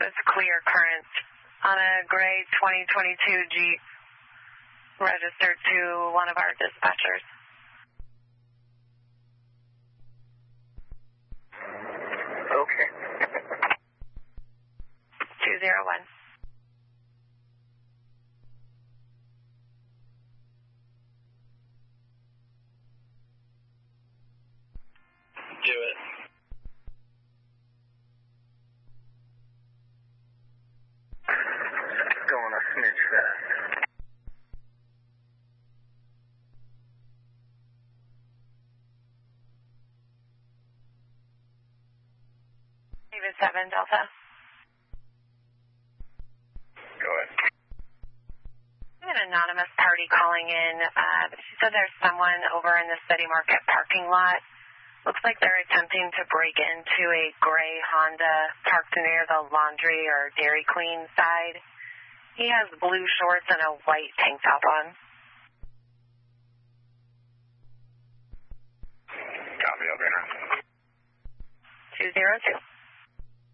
It's clear current on a gray 2022 Jeep registered to one of our dispatchers. Okay. 201. Do it. Going a smidge fast. David 7 Delta. Go ahead. An anonymous party calling in. She said there's someone over in the City Market parking lot. Looks like they're attempting to break into a gray Honda parked near the laundry or Dairy Queen side. He has blue shorts and a white tank top on. Copy, I'll be in. 202.